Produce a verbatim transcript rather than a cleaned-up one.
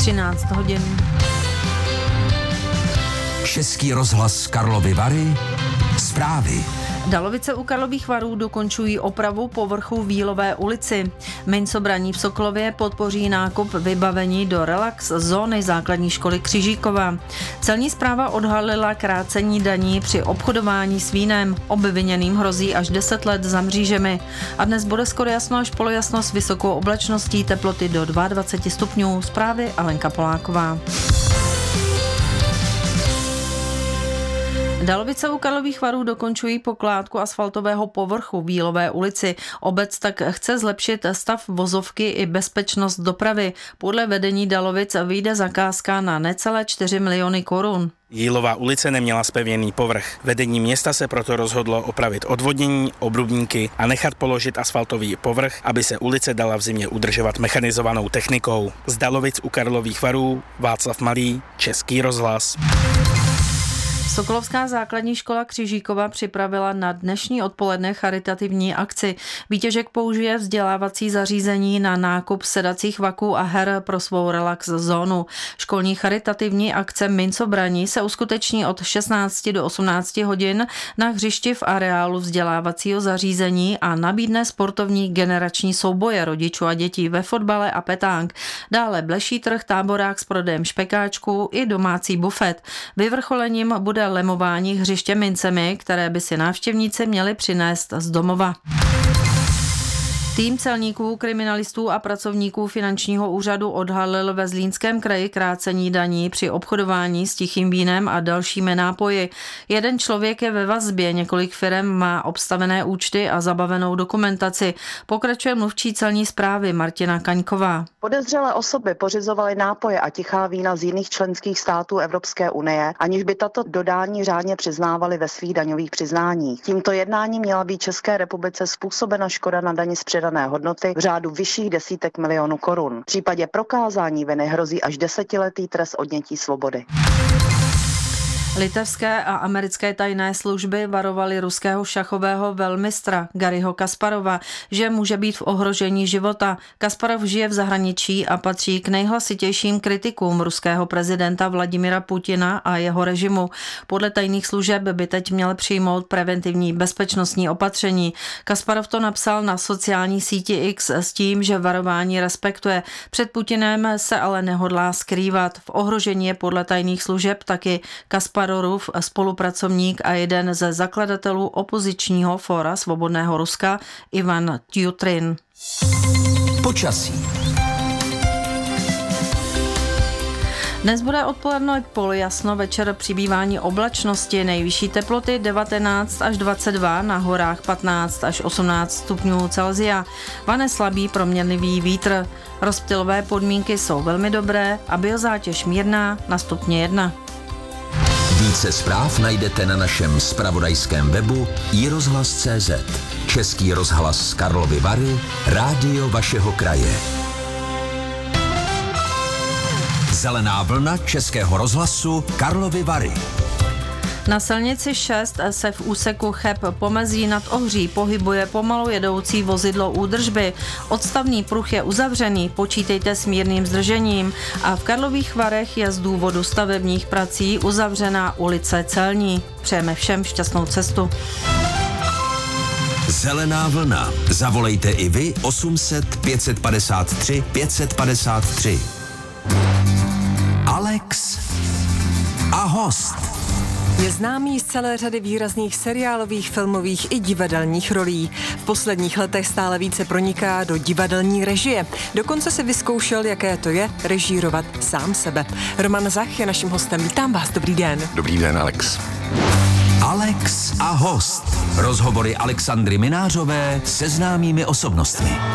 třináct hodin. Český rozhlas Karlovy Vary. Zprávy. Dalovice u Karlových Varů dokončují opravu povrchu v Jílové ulici. Mincobraní v Sokolově podpoří nákup vybavení do relax zóny základní školy Křižíkova. Celní správa odhalila krácení daní při obchodování s vínem. Obviněným hrozí až deset let za mřížemi. A dnes bude skoro jasno až polojasno s vysokou oblačností, teploty do dvacet dva stupňů. Zprávy Alenka Poláková. Dalovice u Karlových Varů dokončují pokládku asfaltového povrchu v Jílové ulici. Obec tak chce zlepšit stav vozovky i bezpečnost dopravy. Podle vedení Dalovic vyjde zakázka na necelé čtyři miliony korun. Jílová ulice neměla zpevněný povrch. Vedení města se proto rozhodlo opravit odvodnění, obrubníky a nechat položit asfaltový povrch, aby se ulice dala v zimě udržovat mechanizovanou technikou. Z Dalovic u Karlových Varů Václav Malý, Český rozhlas. Sokolovská základní škola Křižíkova připravila na dnešní odpoledne charitativní akci. Výtěžek použije vzdělávací zařízení na nákup sedacích vaků a her pro svou relax zónu. Školní charitativní akce Mincobraní se uskuteční od šestnácti do osmnácti hodin na hřišti v areálu vzdělávacího zařízení a nabídne sportovní generační souboje rodičů a dětí ve fotbale a petánk. Dále bleší trh, táborák s prodejem špekáčků i domácí bufet. Vyvrcholením bude lemování hřiště mincemi, které by si návštěvníci měli přinést z domova. Tým celníků, kriminalistů a pracovníků finančního úřadu odhalil ve Zlínském kraji krácení daní při obchodování s tichým vínem a dalšími nápoji. Jeden člověk je ve vazbě, několik firem má obstavené účty a zabavenou dokumentaci. Pokračuje mluvčí celní správy Martina Kaňková. Podezřelé osoby pořizovaly nápoje a tichá vína z jiných členských států Evropské unie, aniž by tato dodání řádně přiznávaly ve svých daňových přiznáních. Tímto jednáním měla být České republice způsobena škoda na dani z přidané hodnoty v řádu vyšších desítek milionů korun. V případě prokázání viny hrozí až desetiletý trest odnětí svobody. Litevské a americké tajné služby varovaly ruského šachového velmistra Garryho Kasparova, že může být v ohrožení života. Kasparov žije v zahraničí a patří k nejhlasitějším kritikům ruského prezidenta Vladimira Putina a jeho režimu. Podle tajných služeb by teď měl přijmout preventivní bezpečnostní opatření. Kasparov to napsal na sociální síti X s tím, že varování respektuje. Před Putinem se ale nehodlá skrývat. V ohrožení je podle tajných služeb taky Kasparov, spolupracovník a jeden ze zakladatelů opozičního fóra Svobodného Ruska Ivan Tjutrin. Počasí. Dnes bude odpoledne polojasno, večer přibývání oblačnosti, nejvyšší teploty devatenáct až dvacet dva, na horách patnáct až osmnáct stupňů Celsia. Vane slabý proměnlivý vítr. Rozptylové podmínky jsou velmi dobré a biozátěž mírná na stupně jedna. Více zpráv najdete na našem zpravodajském webu i rozhlas tečka cé zet. Český rozhlas Karlovy Vary, rádio vašeho kraje. Zelená vlna Českého rozhlasu Karlovy Vary. Na silnici šest se v úseku Cheb Pomezí nad Ohří pohybuje pomalu jedoucí vozidlo údržby. Odstavný pruh je uzavřený, počítejte s mírným zdržením. A v Karlových Varech je z důvodu stavebních prací uzavřená ulice Celní. Přejeme všem šťastnou cestu. Zelená vlna. Zavolejte i vy osm set pět set padesát tři pět set padesát tři. Alex a host. Je známý z celé řady výrazných seriálových, filmových i divadelních rolí. V posledních letech stále více proniká do divadelní režie. Dokonce si vyzkoušel, jaké to je režírovat sám sebe. Roman Zach je naším hostem. Vítám vás, dobrý den. Dobrý den, Alex. Alex a host. Rozhovory Alexandry Minářové se známými osobnostmi.